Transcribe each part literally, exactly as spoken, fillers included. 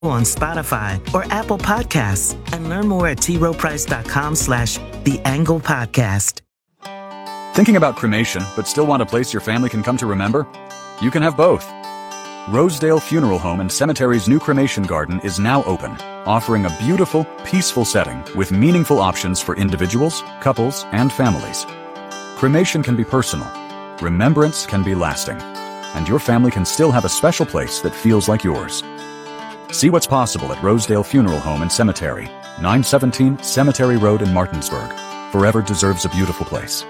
on Spotify or Apple Podcasts, and learn more at t rowe price dot com slash the angle podcast. Thinking about cremation, but still want a place your family can come to remember? You can have both. Rosedale Funeral Home and Cemetery's new cremation garden is now open, offering a beautiful, peaceful setting with meaningful options for individuals, couples, and families. Cremation can be personal, remembrance can be lasting, and your family can still have a special place that feels like yours. See what's possible at Rosedale Funeral Home and Cemetery, nine seventeen Cemetery Road in Martinsburg. Forever deserves a beautiful place.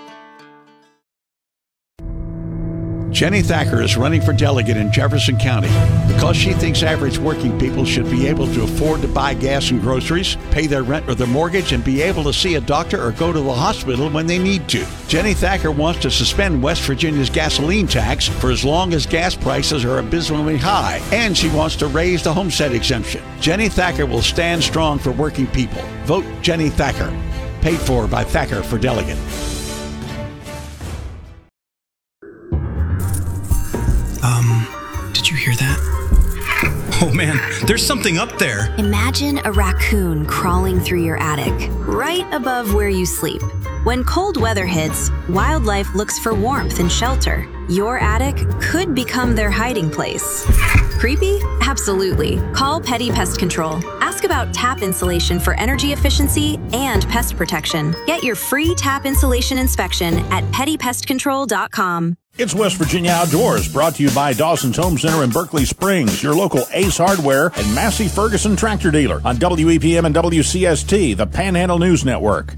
Jenny Thacker is running for delegate in Jefferson County because she thinks average working people should be able to afford to buy gas and groceries, pay their rent or their mortgage, and be able to see a doctor or go to the hospital when they need to. Jenny Thacker wants to suspend West Virginia's gasoline tax for as long as gas prices are abysmally high, and she wants to raise the homestead exemption. Jenny Thacker will stand strong for working people. Vote Jenny Thacker. Paid for by Thacker for Delegate. Um, did you hear that? Oh man, there's something up there. Imagine a raccoon crawling through your attic, right above where you sleep. When cold weather hits, wildlife looks for warmth and shelter. Your attic could become their hiding place. Creepy? Absolutely. Call Petty Pest Control. Ask about tap insulation for energy efficiency and pest protection. Get your free tap insulation inspection at petty pest control dot com. It's West Virginia Outdoors, brought to you by Dawson's Home Center in Berkeley Springs, your local Ace Hardware and Massey Ferguson tractor dealer on W E P M and W C S T, the Panhandle News Network.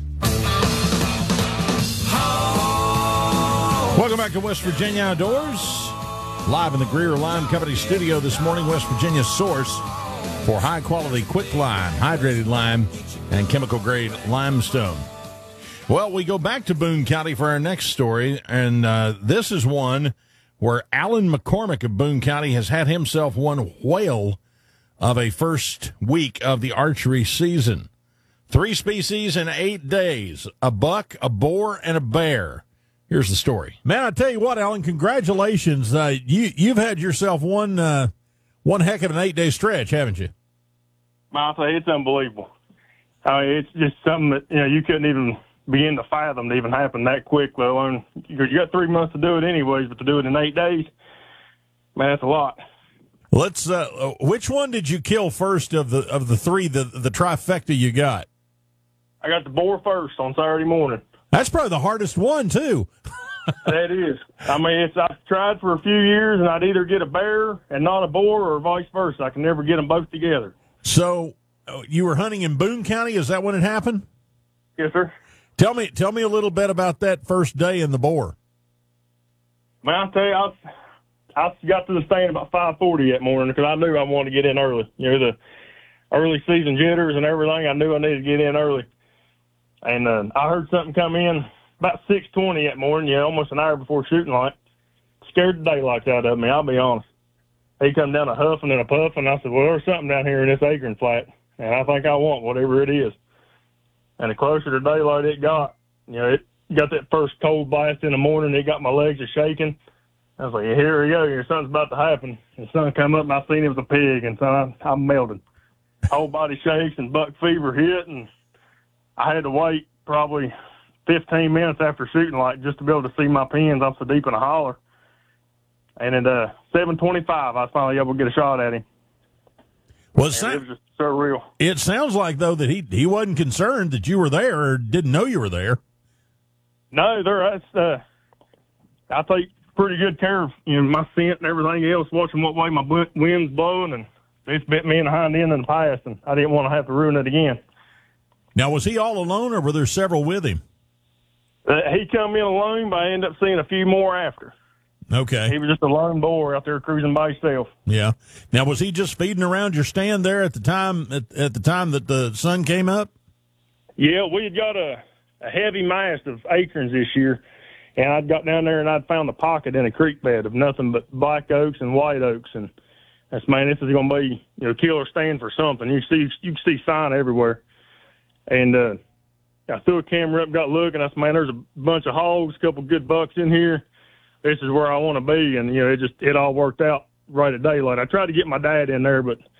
Welcome back to West Virginia Outdoors. Live in the Greer Lime Company studio this morning, West Virginia's source for high-quality quick lime, hydrated lime, and chemical-grade limestone. Well, we go back to Boone County for our next story, and uh, this is one where Alan McCormick of Boone County has had himself one whale of a first week of the archery season. Three species in eight days, a buck, a boar, and a bear. Here's the story. Man, I tell you what, Alan, congratulations. Uh, you, you've had yourself one uh, one heck of an eight-day stretch, haven't you? I'll tell you, it's unbelievable. I mean, it's just something that, you know, you couldn't even begin to fathom to even happen that quick, let alone, you got three months to do it anyways, but to do it in eight days, man, that's a lot. Let's, uh, which one did you kill first of the of the three, the, the trifecta you got? I got the boar first on Saturday morning. That's probably the hardest one, too. That is. I mean, it's I've tried for a few years, and I'd either get a bear and not a boar or vice versa. I can never get them both together. So you were hunting in Boone County? Is that when it happened? Yes, sir. Tell me tell me a little bit about that first day in the boar. Man, I'll tell you, I, I got to the stand about five forty that morning because I knew I wanted to get in early. You know, the early season jitters and everything, I knew I needed to get in early. And uh, I heard something come in about six twenty that morning, you know, almost an hour before shooting light. Scared the daylights out of me, I'll be honest. He come down a huffing and a puffing. I said, well, there's something down here in this acorn flat, and I think I want whatever it is. And the closer to daylight it got, you know, it got that first cold blast in the morning. It got my legs a shaking. I was like, yeah, here we go. Here, something's about to happen. And the sun come up, and I seen it was a pig, and so I, I melted. Whole body shakes, and buck fever hit, and I had to wait probably fifteen minutes after shooting light just to be able to see my pins. I'm so deep in a holler. And at uh, seven twenty-five, I was finally able to get a shot at him. Well, it, it was just surreal. It sounds like, though, that he he wasn't concerned that you were there or didn't know you were there. No, there. That's, uh, I take pretty good care of, you know, my scent and everything else, watching what way my wind's blowing, and it's bit me in the hind end in the past, and I didn't want to have to ruin it again. Now, was he all alone, or were there several with him? Uh, he come in alone, but I ended up seeing a few more after. Okay. He was just a lone boar out there cruising by himself. Yeah. Now, was he just feeding around your stand there at the time at, at the time that the sun came up? Yeah, we had got a, a heavy mast of acorns this year, and I'd got down there and I'd found a pocket in a creek bed of nothing but black oaks and white oaks, and that's, man, this is going to be, you know, killer stand for something. You see, you can see sign everywhere. And uh, I threw a camera up, got looking. I said, man, there's a bunch of hogs, a couple good bucks in here. This is where I want to be. And, you know, it just, it all worked out right at daylight. I tried to get my dad in there, but